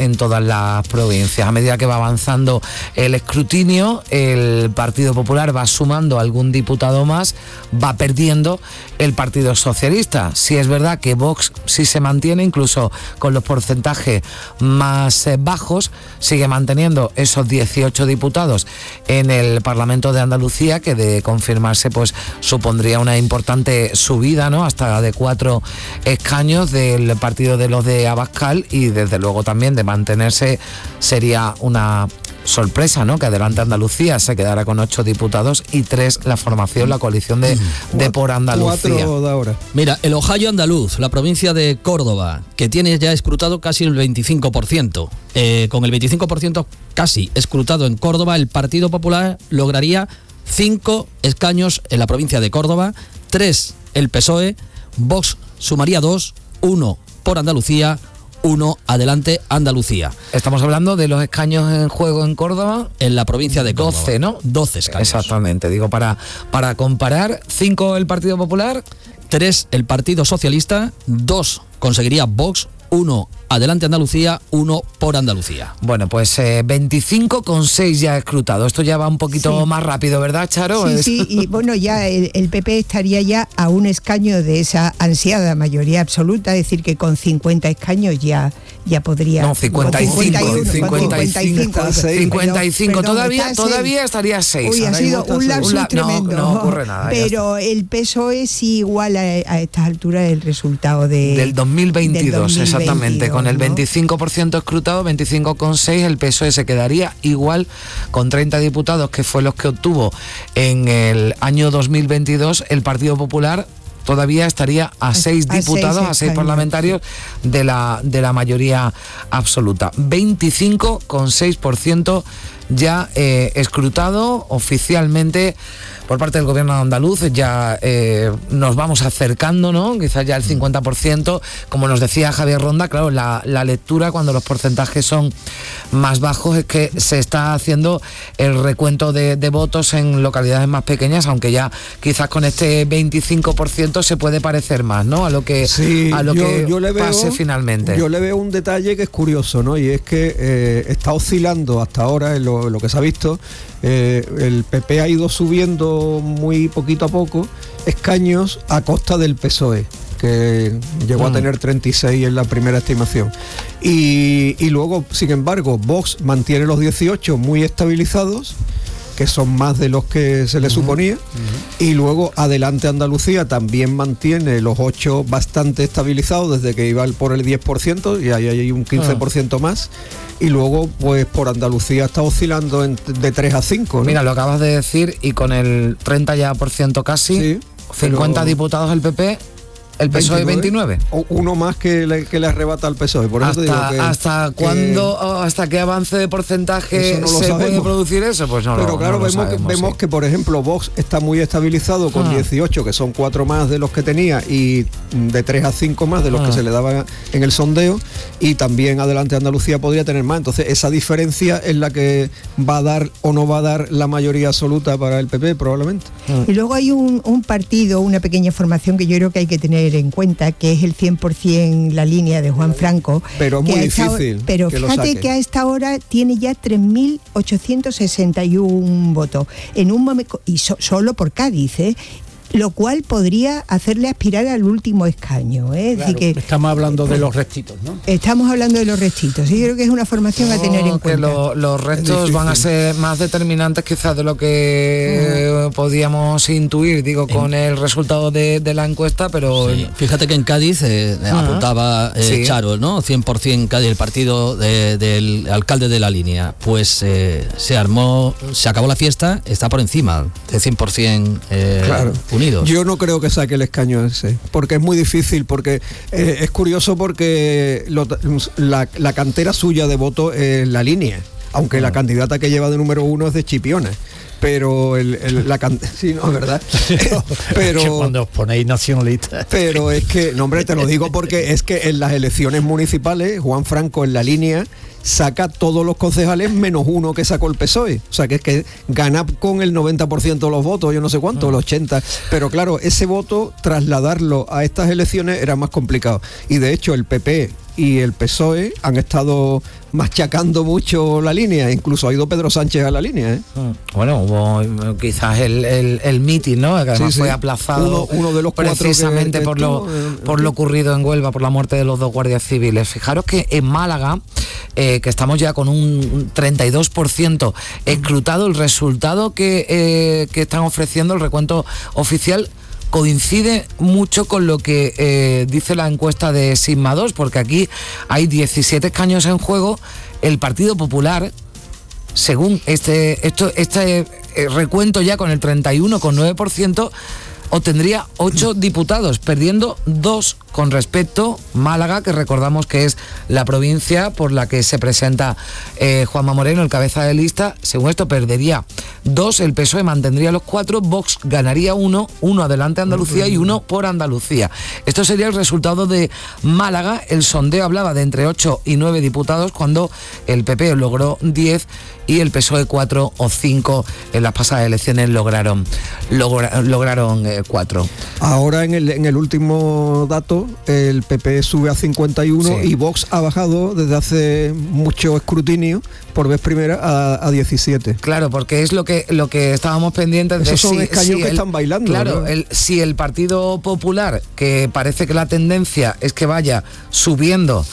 en todas las provincias. A medida que va avanzando el escrutinio, el Partido Popular va sumando algún diputado más, va perdiendo el Partido Socialista. Sí es verdad que Vox sí se mantiene, incluso con los porcentajes más bajos, sigue manteniendo esos 18 diputados en el Parlamento de Andalucía, que de confirmarse pues supondría una importante subida, ¿no?, hasta de 4 escaños del partido de los de Abascal, y desde luego también de mantenerse sería una sorpresa, ¿no?, que Adelante Andalucía se quedara con 8 diputados y 3 la formación, la coalición de Por Andalucía. 4 de ahora. Mira, el Ohio andaluz, la provincia de Córdoba, que tiene ya escrutado casi el 25%. Con el 25% casi escrutado en Córdoba, el Partido Popular lograría 5 escaños en la provincia de Córdoba, 3 el PSOE, Vox sumaría 2, 1 Por Andalucía, 1 Adelante Andalucía. Estamos hablando de los escaños en juego en Córdoba. En la provincia de Córdoba. 12, ¿no? 12 escaños. Exactamente, digo, para comparar, 5 el Partido Popular. 3 el Partido Socialista, 2 conseguiría Vox, 1 Adelante Andalucía, 1 Por Andalucía. Bueno, pues 25,6 ya escrutado. Esto ya va un poquito más rápido, ¿verdad, Charo? Sí, y bueno, ya el PP estaría ya a un escaño de esa ansiada mayoría absoluta, es decir, que con 50 escaños ya podría... No, 55. Todavía estaría 6. Uy, ha sido un lapsus tremendo. No ocurre nada. Pero el PSOE sí iguala a estas alturas el resultado del 2022, exactamente. Con el 25% ¿no? escrutado, 25,6, el PSOE se quedaría igual con 30 diputados, que fue los que obtuvo en el año 2022. El Partido Popular todavía estaría a 6 diputados, a 6 parlamentarios de la mayoría absoluta. 25,6% ya escrutado oficialmente por parte del gobierno andaluz. Ya nos vamos acercando, ¿no?, quizás ya el 50%, como nos decía Javier Ronda. Claro, la lectura cuando los porcentajes son más bajos es que se está haciendo el recuento de votos en localidades más pequeñas, aunque ya quizás con este 25% se puede parecer más, ¿no?, a lo que pase finalmente. Yo le veo un detalle que es curioso, ¿no?, y es que está oscilando hasta ahora en lo que se ha visto. El PP ha ido subiendo muy poquito a poco escaños a costa del PSOE, que llegó a tener 36 en la primera estimación. Y luego, sin embargo, Vox mantiene los 18 muy estabilizados, que son más de los que se le suponía, y luego Adelante Andalucía también mantiene los 8 bastante estabilizados desde que iba por el 10%, y ahí hay un 15% más, y luego pues Por Andalucía está oscilando de 3 a 5, ¿no? Mira, lo acabas de decir, y con el 30 ya por ciento casi, sí, 50 diputados el PP, el PSOE 29. O uno más que le arrebata al PSOE. Por eso te digo que, ¿hasta cuándo, hasta qué avance de porcentaje no se puede producir eso? Pues no. Pero claro, vemos que, por ejemplo, Vox está muy estabilizado con 18, que son 4 más de los que tenía, y de 3 a 5 más de los que se le daba en el sondeo, y también Adelante Andalucía podría tener más. Entonces, esa diferencia es la que va a dar o no va a dar la mayoría absoluta para el PP, probablemente. Y luego hay un partido, una pequeña formación que yo creo que hay que tener en cuenta, que es el 100% la línea de Juan Franco. Pero es muy difícil. Pero fíjate que a esta hora tiene ya 3.861 votos en un momento, y solo por Cádiz, lo cual podría hacerle aspirar al último escaño. Es decir, que estamos hablando de los restitos, ¿no? Estamos hablando de los restitos. Y yo creo que es una formación a tener en cuenta. Los restos van a ser más determinantes quizás de lo que podíamos intuir, con el resultado de la encuesta, pero... Sí. Fíjate que en Cádiz apuntaba Charo, ¿no? 100% Cádiz, el partido del alcalde de la línea. Pues se acabó la fiesta, está por encima de 100% claro. Unidos. Yo no creo que saque el escaño ese, porque es muy difícil, porque es curioso, porque la cantera suya de voto es la línea, aunque la candidata que lleva de número 1 es de Chipiona. Pero sí, no, ¿verdad? Pero que cuando os ponéis nacionalistas. Pero es que, no, hombre, te lo digo porque es que en las elecciones municipales, Juan Franco en la línea saca todos los concejales menos uno que sacó el PSOE. O sea, que es que gana con el 90% de los votos, yo no sé cuánto, el 80%. Pero claro, ese voto, trasladarlo a estas elecciones era más complicado. Y de hecho, el PP y el PSOE han estado machacando mucho la línea, incluso ha ido Pedro Sánchez a la línea. Bueno, hubo quizás el mitin, ¿no? Que además fue aplazado uno de los precisamente por lo ocurrido en Huelva, por la muerte de los 2 guardias civiles. Fijaros que en Málaga, que estamos ya con un 32% escrutado, el resultado que están ofreciendo, el recuento oficial, coincide mucho con lo que dice la encuesta de Sigma 2, porque aquí hay 17 escaños en juego. El Partido Popular, según este recuento ya con el 31,9%, obtendría 8 diputados, perdiendo 2 con respecto a Málaga, que recordamos que es la provincia por la que se presenta Juanma Moreno, el cabeza de lista. Según esto, perdería 2, el PSOE mantendría los 4, Vox ganaría 1 Adelante Andalucía y 1 por Andalucía. Esto sería el resultado de Málaga. El sondeo hablaba de entre 8 y 9 diputados, cuando el PP logró 10 y el PSOE 4 o 5 en las pasadas elecciones lograron 4. Ahora en el último dato, el PP sube a 51 y Vox ha bajado desde hace mucho escrutinio por vez primera a 17. Claro, porque es lo que estábamos pendientes de. Esos son escaños que están bailando. Claro, ¿no? Si el Partido Popular, que parece que la tendencia es que vaya subiendo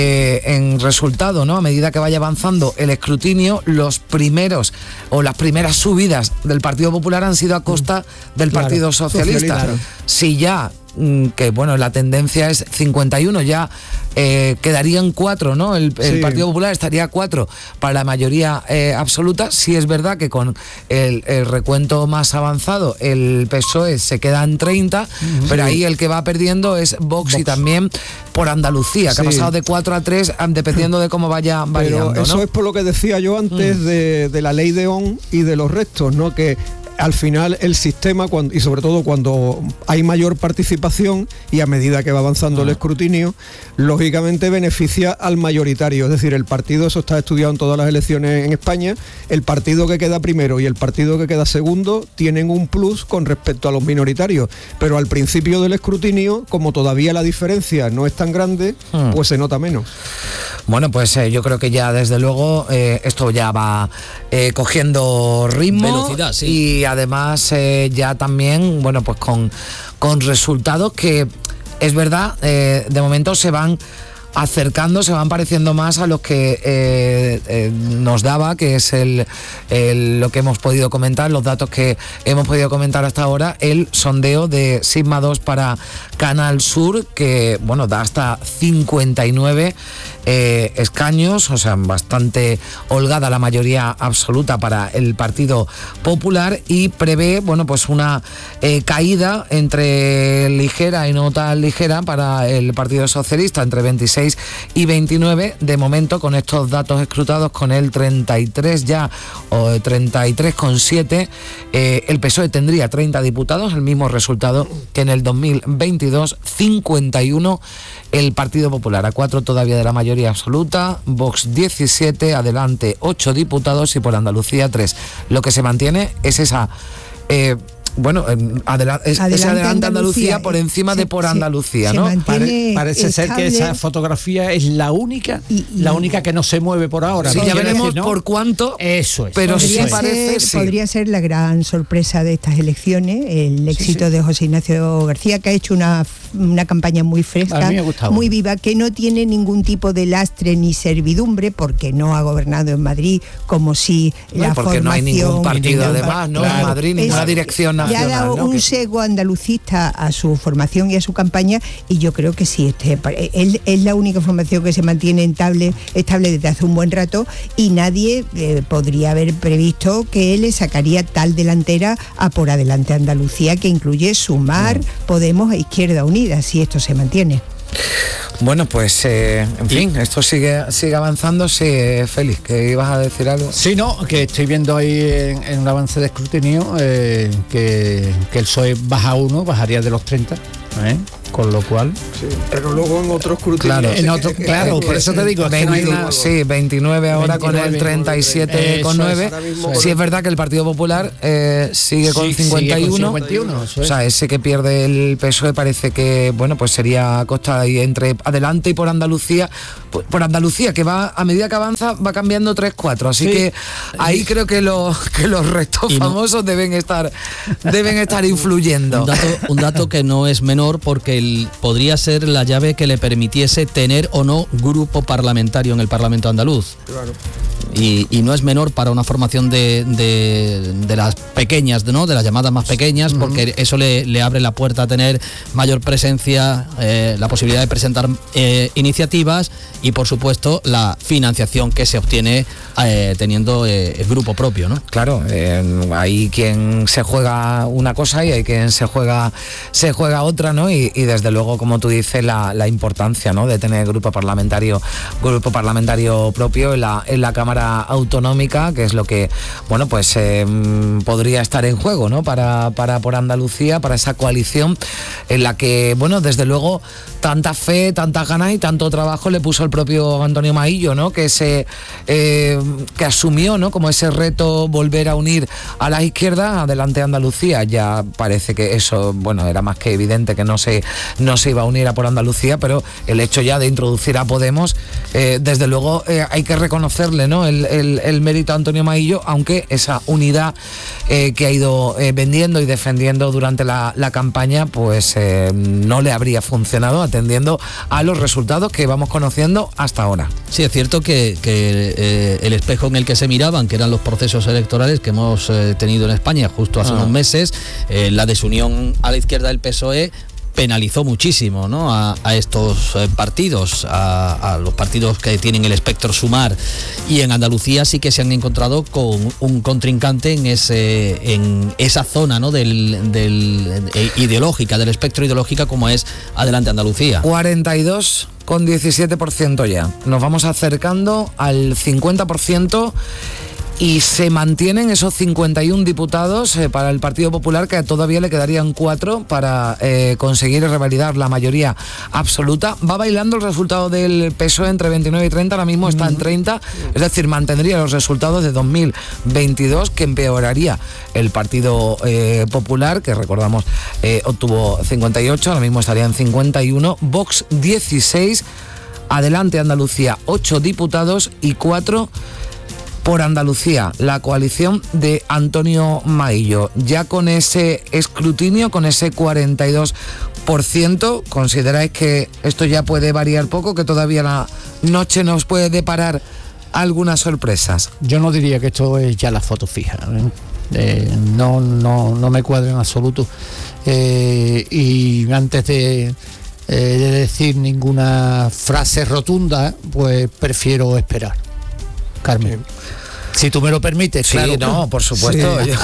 en resultado, ¿no? A medida que vaya avanzando el escrutinio, los primeros o las primeras subidas del Partido Popular han sido a costa del Partido Socialista. Claro. Si ya que bueno, la tendencia es 51, ya quedarían 4, ¿no? El Partido Popular estaría 4 para la mayoría absoluta. Sí es verdad que con el recuento más avanzado el PSOE se queda en 30, pero ahí el que va perdiendo es Vox. Y también por Andalucía, que ha pasado de 4 a 3, dependiendo de cómo vaya variando. Pero eso, ¿no? Es por lo que decía yo antes de la ley de Ohm y de los restos, ¿no? Que al final el sistema, y sobre todo cuando hay mayor participación y a medida que va avanzando el escrutinio, lógicamente beneficia al mayoritario. Es decir, el partido, eso está estudiado en todas las elecciones en España, el partido que queda primero y el partido que queda segundo tienen un plus con respecto a los minoritarios, pero al principio del escrutinio, como todavía la diferencia no es tan grande, pues se nota menos. Bueno, pues yo creo que ya desde luego esto ya va cogiendo ritmo. Velocidad, sí. Y además ya también, bueno, pues con resultados que es verdad, de momento se van acercando, se van pareciendo más a los que nos daba, que es lo que hemos podido comentar, los datos que hemos podido comentar hasta ahora, el sondeo de Sigma 2 para Canal Sur, que bueno, da hasta 59 escaños, o sea, bastante holgada la mayoría absoluta para el Partido Popular, y prevé, bueno, pues una caída entre ligera y no tan ligera para el Partido Socialista, entre 26 y 29, de momento con estos datos escrutados, con el 33 ya, o 33,7, el PSOE tendría 30 diputados, el mismo resultado que en el 2022, 51 el Partido Popular, a 4 todavía de la mayoría absoluta, Vox 17, Adelante 8 diputados y por Andalucía 3. Lo que se mantiene es esa... Adelante Andalucía por encima de por Andalucía, ¿no? Parece ser que esa fotografía es la única que no se mueve por ahora. Sí, ¿no? ya veremos decir, ¿no? por cuánto. Eso es. Pero sí parece. Podría ser la gran sorpresa de estas elecciones, el éxito de José Ignacio García, que ha hecho una campaña muy fresca, muy viva, que no tiene ningún tipo de lastre ni servidumbre, porque no ha gobernado en Madrid, como si la porque formación... no hay ningún partido además, ¿no? En Madrid, ninguna dirección nacional. Le ha dado un sesgo andalucista a su formación y a su campaña, y yo creo que sí, él es la única formación que se mantiene estable desde hace un buen rato, y nadie podría haber previsto que él le sacaría tal delantera a por Adelante Andalucía, que incluye Sumar, Podemos e Izquierda Unida, si esto se mantiene. Bueno, pues en fin, esto sigue avanzando. Sí, Félix, que ibas a decir algo. Sí, no, que estoy viendo ahí en un avance de escrutinio que el PSOE bajaría de los 30, Con lo cual... Sí, pero luego en otros escrutinios... Claro, por eso te digo... 29 ahora 29, con el 37,9. Sí, es verdad que el Partido Popular sigue con 51. O sea, ese que pierde el PSOE parece que, bueno, pues sería a costa y entre adelante y por Andalucía, que va, a medida que avanza, va cambiando 3-4. Así que ahí creo que los restos famosos deben estar influyendo. Un dato que no es menor, porque podría ser la llave que le permitiese tener o no grupo parlamentario en el Parlamento andaluz. Claro. Y no es menor para una formación de las pequeñas, ¿no? De las llamadas más pequeñas, porque eso le abre la puerta a tener mayor presencia, la posibilidad de presentar iniciativas y, por supuesto, la financiación que se obtiene teniendo el grupo propio, ¿no? Claro, hay quien se juega una cosa y hay quien se juega otra, ¿no? Y desde luego, como tú dices, la importancia, ¿no? De tener grupo parlamentario propio en la Cámara Autonómica, que es lo que, bueno, pues podría estar en juego, ¿no? Para por Andalucía, para esa coalición en la que, bueno, desde luego tanta fe, tantas ganas y tanto trabajo le puso el propio Antonio Maillo, ¿no? Que asumió, ¿no? Como ese reto, volver a unir a la izquierda. Adelante Andalucía, ya parece que eso, bueno, era más que evidente que no se iba a unir a por Andalucía, pero el hecho ya de introducir a Podemos, desde luego hay que reconocerle, ¿no? El mérito a Antonio Maillo, aunque esa unidad que ha ido vendiendo y defendiendo durante la campaña, pues no le habría funcionado, atendiendo a los resultados que vamos conociendo hasta ahora. Sí, es cierto que el espejo en el que se miraban, que eran los procesos electorales que hemos tenido en España justo hace unos meses, la desunión a la izquierda del PSOE penalizó muchísimo, ¿no? a estos partidos, a los partidos que tienen el espectro Sumar, y en Andalucía sí que se han encontrado con un contrincante en esa zona, ¿no? ideológica, del espectro ideológica, como es Adelante Andalucía. 42,17% ya. Nos vamos acercando al 50%. Y se mantienen esos 51 diputados para el Partido Popular, que todavía le quedarían 4 para conseguir revalidar la mayoría absoluta. Va bailando el resultado del PSOE entre 29 y 30, ahora mismo está en 30, es decir, mantendría los resultados de 2022, que empeoraría el Partido Popular, que recordamos obtuvo 58, ahora mismo estaría en 51, Vox 16, Adelante Andalucía 8 diputados y 4 por Andalucía, la coalición de Antonio Maillo. Ya con ese escrutinio, con ese 42%, ¿consideráis que esto ya puede variar poco, que todavía la noche nos puede deparar algunas sorpresas? Yo no diría que esto es ya la foto fija, no me cuadra en absoluto. Y antes de decir ninguna frase rotunda, pues prefiero esperar. Carmen. Si tú me lo permites, sí, claro. No, por supuesto. Sí.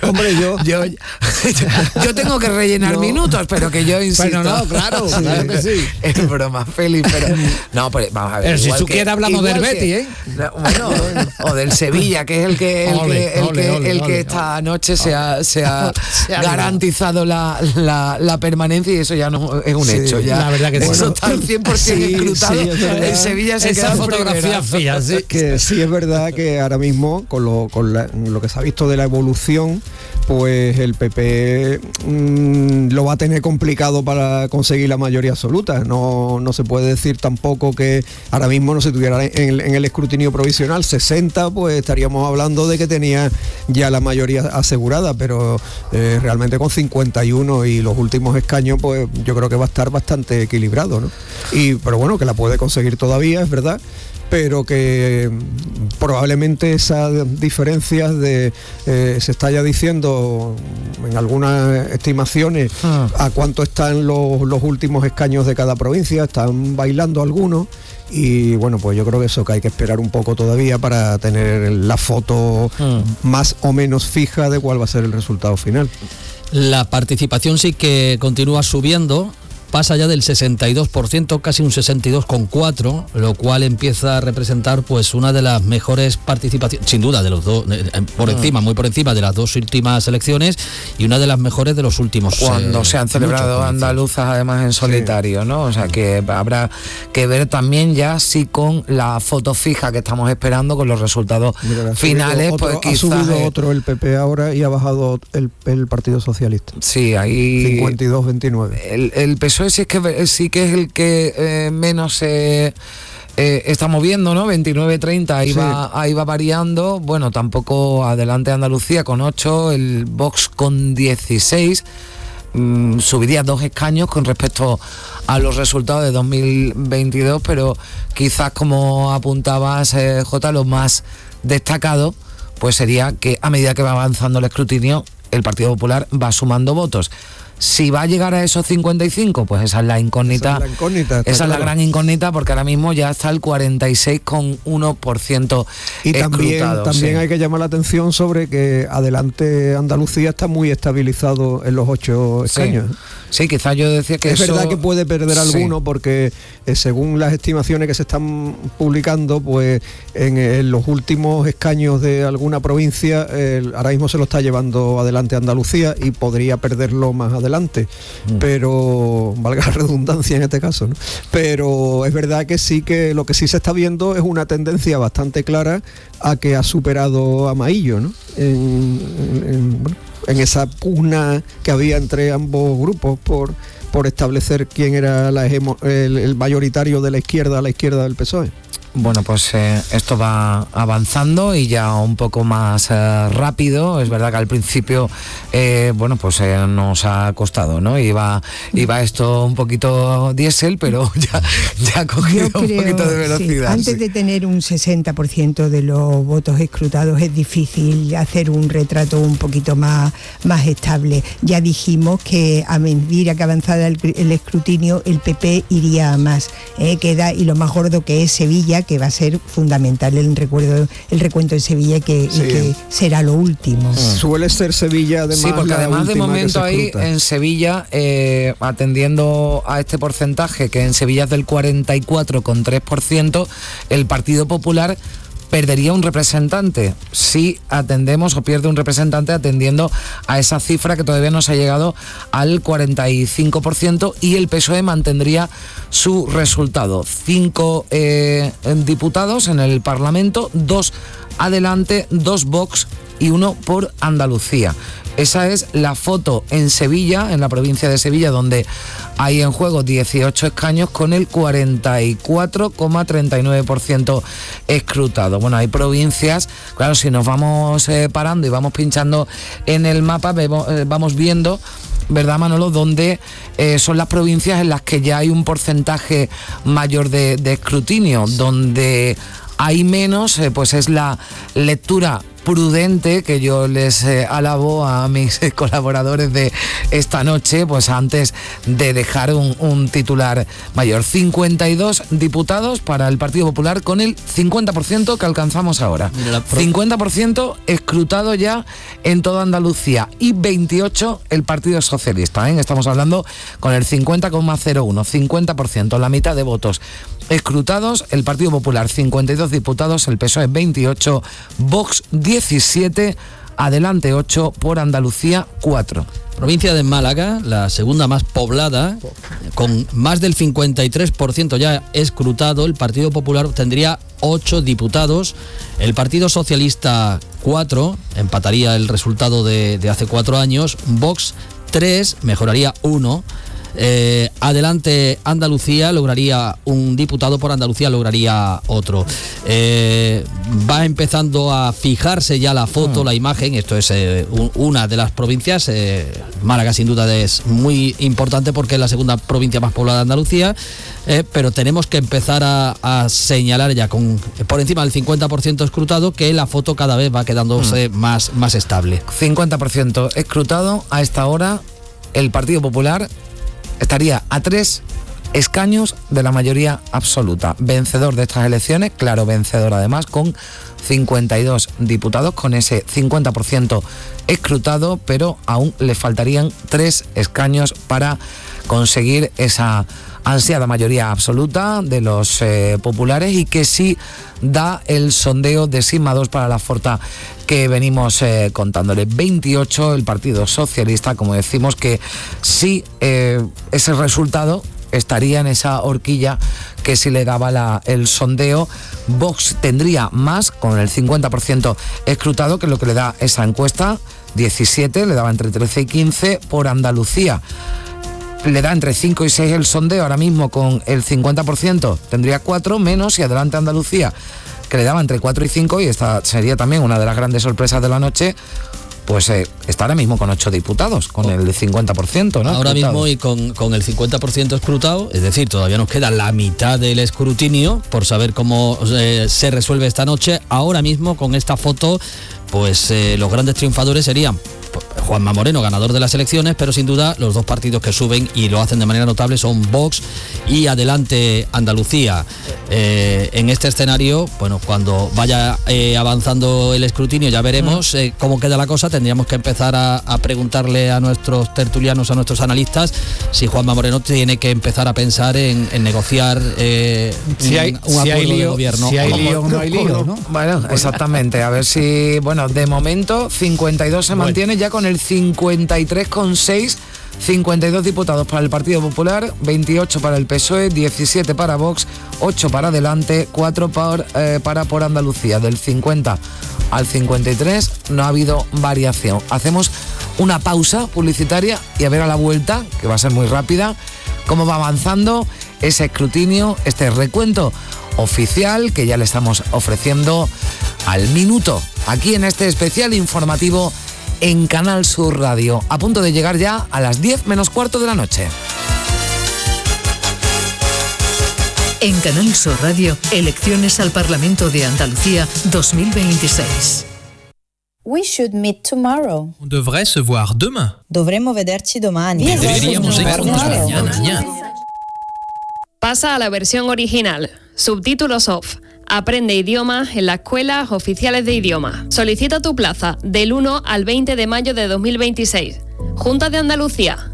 Yo tengo que rellenar minutos, pero que yo insisto. Bueno, no, claro que sí. Es broma, Felipe, pero no, pero vamos a ver. Pero si tú quieres hablamos del Betis, bueno, o del Sevilla, que es el que esta noche se ha garantizado la permanencia, y eso ya no es un hecho. Ya. La verdad que eso está al 100% escrutado. El Sevilla se queda fotografía fija, sí. Que sí es verdad que ahora mismo, con lo que se ha visto de la evolución, pues el PP lo va a tener complicado para conseguir la mayoría absoluta. No se puede decir tampoco que ahora mismo no se tuviera en el escrutinio provisional 60, pues estaríamos hablando de que tenía ya la mayoría asegurada, pero realmente con 51 y los últimos escaños, pues yo creo que va a estar bastante equilibrado, ¿no? Pero bueno, que la puede conseguir todavía, es verdad, pero que probablemente esas diferencias se está ya diciendo en algunas estimaciones a cuánto están los últimos escaños de cada provincia, están bailando algunos, y bueno, pues yo creo que eso, que hay que esperar un poco todavía para tener la foto más o menos fija de cuál va a ser el resultado final. La participación sí que continúa subiendo, pasa ya del 62%, casi un 62,4%, lo cual empieza a representar pues una de las mejores participaciones, sin duda, de los dos, muy por encima de las dos últimas elecciones, y una de las mejores de los últimos. Cuando se han celebrado andaluzas además en solitario, ¿no? O sea que habrá que ver también ya si con la foto fija que estamos esperando, con los resultados finales, pues quizás... Ha subido otro el PP ahora y ha bajado el Partido Socialista. Sí, ahí... 52-29. El PSOE sí que es el que menos... está moviendo, ¿no? 29-30, ahí va variando. Bueno, tampoco adelante Andalucía con 8, el Vox con 16, subiría 2 escaños con respecto a los resultados de 2022, pero quizás, como apuntabas, Jota, lo más destacado pues sería que a medida que va avanzando el escrutinio, el Partido Popular va sumando votos. Si va a llegar a esos 55, pues esa es la incógnita. Esa es la gran incógnita, porque ahora mismo ya está el 46,1% y escrutado. También hay que llamar la atención sobre que adelante Andalucía está muy estabilizado en los 8 escaños. Sí, quizás yo decía que es verdad que puede perder alguno, porque según las estimaciones que se están publicando, pues en los últimos escaños de alguna provincia, ahora mismo se lo está llevando adelante Andalucía y podría perderlo más adelante, pero valga la redundancia en este caso, ¿no? Pero es verdad que sí, que lo que sí se está viendo es una tendencia bastante clara a que ha superado a Maillo, ¿no? En esa pugna que había entre ambos grupos por establecer quién era el mayoritario de la izquierda a la izquierda del PSOE. Bueno, pues esto va avanzando y ya un poco más rápido. Es verdad que al principio, nos ha costado, ¿no? Iba esto un poquito diésel, pero ya ha cogido un poquito de velocidad. Sí. Antes de tener un 60% de los votos escrutados es difícil hacer un retrato un poquito más estable. Ya dijimos que a medida que avanzara el escrutinio, el PP iría a más. Queda, y lo más gordo que es Sevilla, que va a ser fundamental el recuento en Sevilla, que será lo último. Suele ser Sevilla, además. Sí, porque además de momento ahí en Sevilla, atendiendo a este porcentaje, que en Sevilla es del 44,3%, el Partido Popular perdería un representante si atendemos, o pierde un representante atendiendo a esa cifra que todavía no se ha llegado al 45%, y el PSOE mantendría su resultado. 5 diputados en el Parlamento, 2 adelante, 2 Vox y 1 por Andalucía. Esa es la foto en Sevilla, en la provincia de Sevilla, donde hay en juego 18 escaños con el 44,39% escrutado. Bueno, hay provincias, claro, si nos vamos parando y vamos pinchando en el mapa, vamos viendo, ¿verdad, Manolo?, donde son las provincias en las que ya hay un porcentaje mayor de escrutinio, donde hay menos, pues es la lectura prudente que yo les alabo a mis colaboradores de esta noche, pues antes de dejar un titular mayor. 52 diputados para el Partido Popular con el 50% que alcanzamos ahora. 50% escrutado ya en toda Andalucía, y 28 el Partido Socialista, ¿eh? Estamos hablando con el 50,01, 50%, la mitad de votos escrutados. El Partido Popular 52 diputados, el PSOE 28, Vox 17, adelante 8, por Andalucía 4. Provincia de Málaga, la segunda más poblada, con más del 53% ya escrutado. El Partido Popular obtendría 8 diputados, el Partido Socialista 4, empataría el resultado de hace 4 años, Vox 3, mejoraría 1. Adelante Andalucía lograría un diputado, por Andalucía lograría otro. Va empezando a fijarse ya la foto, la imagen. Esto es una de las provincias. Málaga sin duda es muy importante porque es la segunda provincia más poblada de Andalucía, pero tenemos que empezar a señalar ya por encima del 50% escrutado, que la foto cada vez va quedándose más estable. 50% escrutado. A esta hora el Partido Popular estaría a 3 escaños de la mayoría absoluta. Vencedor de estas elecciones, claro vencedor además, con 52 diputados, con ese 50% escrutado, pero aún le faltarían 3 escaños para conseguir esa ansiada mayoría absoluta de los populares, y que sí da el sondeo de Sigma 2 para la Forta que venimos contándole. 28 el Partido Socialista, como decimos, que sí ese resultado estaría en esa horquilla que si le daba el sondeo. Vox tendría más, con el 50% escrutado, que es lo que le da esa encuesta, 17, le daba entre 13 y 15. Por Andalucía le da entre 5 y 6 el sondeo, ahora mismo con el 50% tendría 4 menos, y Adelante Andalucía, que le daba entre 4 y 5, y esta sería también una de las grandes sorpresas de la noche, pues está ahora mismo con 8 diputados, con el 50%, ¿no? Ahora mismo, y con el 50% escrutado, es decir, todavía nos queda la mitad del escrutinio por saber cómo se resuelve esta noche. Ahora mismo, con esta foto, pues los grandes triunfadores serían Juanma Moreno, ganador de las elecciones, pero sin duda los dos partidos que suben y lo hacen de manera notable son Vox y Adelante Andalucía. En este escenario, bueno, cuando vaya avanzando el escrutinio ya veremos cómo queda la cosa. Tendríamos que empezar a preguntarle a nuestros tertulianos, a nuestros analistas, si Juanma Moreno tiene que empezar a pensar en negociar un acuerdo de gobierno. Si hay lío o no hay lío, ¿no? Bueno, exactamente. A ver si, bueno, de momento 52 se mantiene ya con el 53,6, 52 diputados para el Partido Popular, 28 para el PSOE, 17 para Vox, 8 para Adelante, 4 para Por Andalucía. Del 50 al 53 no ha habido variación. Hacemos una pausa publicitaria y a ver a la vuelta, que va a ser muy rápida, cómo va avanzando ese escrutinio, este recuento oficial que ya le estamos ofreciendo al minuto, aquí en este especial informativo en Canal Sur Radio, a punto de llegar ya a las 10 menos cuarto de la noche. En Canal Sur Radio, elecciones al Parlamento de Andalucía 2026. We should meet tomorrow. On devrait se voir demain. Dovremmo vederci domani. Deberíamos vernos mañana. Pasa a la versión original. Subtítulos off. Aprende idiomas en las escuelas oficiales de idioma. Solicita tu plaza del 1 al 20 de mayo de 2026. Junta de Andalucía.